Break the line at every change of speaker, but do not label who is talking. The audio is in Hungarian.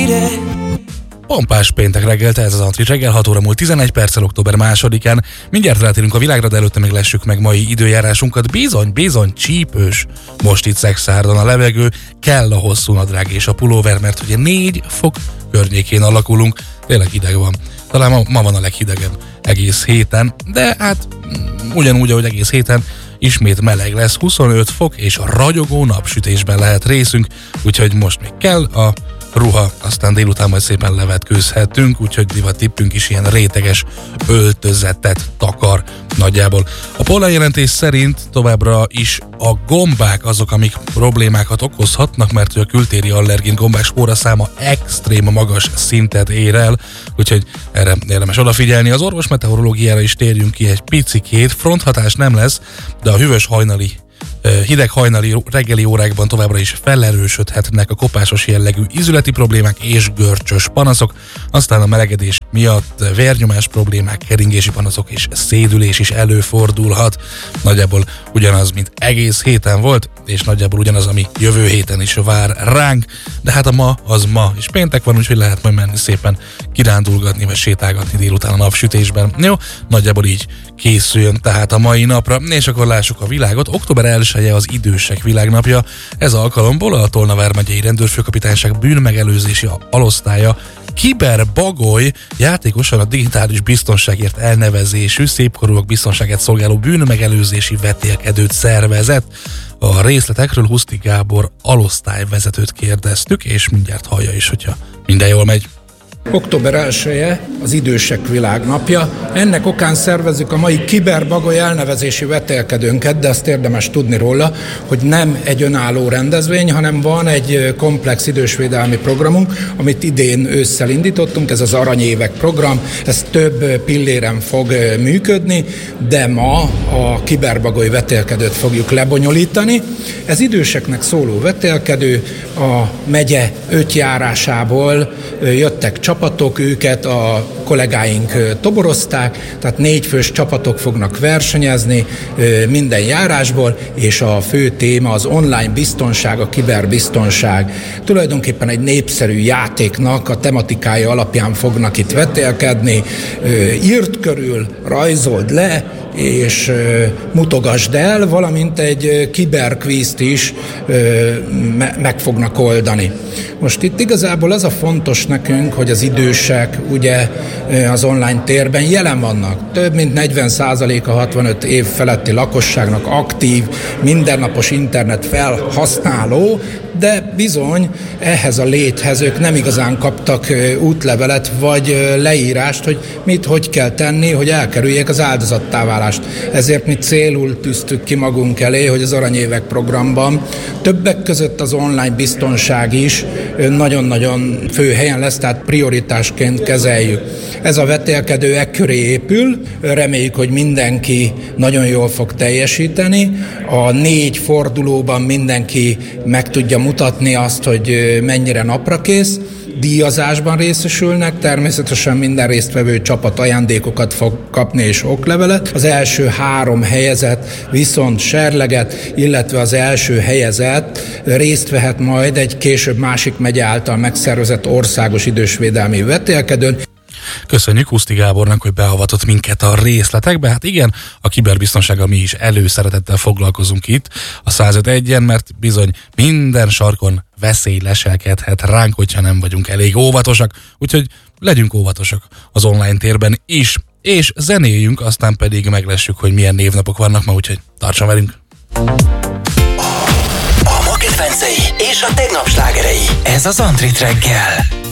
Pompás péntek reggel, ez az Antrit reggel, 6 óra múlt 11 perccel, október 2-án. Mindjárt rátérünk a világra, de előtte még lessük meg mai időjárásunkat. Bizony csípős. Most itt szexárdon a levegő, kell a hosszú nadrág és a pulóver, mert ugye 4 fok környékén alakulunk. Tényleg hideg van. Talán ma van a leghidegebb egész héten, de hát ugyanúgy, ahogy egész héten ismét meleg lesz, 25 fok és a ragyogó napsütésben lehet részünk, úgyhogy most még kell a ruha, aztán délután majd szépen levetkőzhetünk, úgyhogy divat tippünk is ilyen réteges öltözetet takar nagyjából. A pollenjelentés szerint továbbra is a gombák azok, amik problémákat okozhatnak, mert a kültéri allergén gombák spóraszáma extrém magas szintet ér el, úgyhogy erre érdemes odafigyelni. Az orvosmeteorológiára is térjünk ki egy picikét, fronthatás nem lesz, de a hűvös hideg hajnali reggeli órákban továbbra is felerősödhetnek a kopásos jellegű ízületi problémák és görcsös panaszok, aztán a melegedés miatt vérnyomás problémák, keringési panaszok és szédülés is előfordulhat. Nagyjából ugyanaz, mint egész héten volt, és nagyjából ugyanaz, ami jövő héten is vár ránk, de hát a ma az ma, és péntek van, úgyhogy lehet majd menni szépen kirándulgatni, vagy sétálgatni délután a napsütésben. Jó, nagyjából így készüljön tehát a mai napra, és akkor lássuk a világot. Október 1-e az idősek világnapja. Ez alkalomból a Tolna vármegyei rendőrfőkapitányság bűnmegelőzési alosztálya Kiber Bagoly játékosan a digitális biztonságért elnevezésű szépkorúak biztonságát szolgáló bűnmegelőzési vetélkedőt szervezett. A részletekről Huszti Gábor alosztályvezetőt kérdeztük, és mindjárt hallja is, hogyha minden jól megy.
Október 1-e az idősek világnapja. Ennek okán szervezzük a mai Kiber Bagoly elnevezési vetélkedőnket, de azt érdemes tudni róla, hogy nem egy önálló rendezvény, hanem van egy komplex idősvédelmi programunk, amit idén ősszel indítottunk, ez az Aranyévek program, ez több pilléren fog működni, de ma a Kiber Bagoly vetélkedőt fogjuk lebonyolítani. Ez időseknek szóló vetélkedő, a megye 5 járásából jöttek csapatok, őket a kollégáink toborozták, tehát 4 fős csapatok fognak versenyezni minden járásból, és a fő téma az online biztonság, a kiberbiztonság. Tulajdonképpen egy népszerű játéknak a tematikája alapján fognak itt vetélkedni. Írd körül, rajzold le, és mutogasd el, valamint egy kiberkvízt is meg fognak oldani. Most itt igazából az a fontos nekünk, hogy az idősek ugye az online térben jelen vannak. Több mint 40% a 65 év feletti lakosságnak aktív, mindennapos internet felhasználó, de bizony ehhez a léthez ők nem igazán kaptak útlevelet vagy leírást, hogy mit, hogy kell tenni, hogy elkerüljék az áldozattá válást. Ezért mi célul tűztük ki magunk elé, hogy az Aranyévek programban többek között az online biztonság is nagyon-nagyon fő helyen lesz, tehát prioritásként kezeljük. Ez a vetélkedő ekköré épül, reméljük, hogy mindenki nagyon jól fog teljesíteni. A 4 fordulóban mindenki meg tudja mutatni azt, hogy mennyire naprakész. Díjazásban részesülnek, természetesen minden résztvevő csapat ajándékokat fog kapni és oklevelet. Az első 3 helyezett viszont serleget, illetve az első helyezett részt vehet majd egy később másik megye által megszervezett országos idősvédelmi vetélkedőn.
Köszönjük Huszti Gábornak, hogy beavatott minket a részletekbe. Hát igen, a kiberbiztonsággal mi is előszeretettel foglalkozunk itt a 105.1-en, mert bizony minden sarkon veszély leselkedhet ránk, hogyha nem vagyunk elég óvatosak. Úgyhogy legyünk óvatosak az online térben is, és zenéljünk, aztán pedig meglessük, hogy milyen névnapok vannak ma, úgyhogy tartson velünk!
A ma kedvencei és a tegnap slágerei. Ez az Antrit reggel.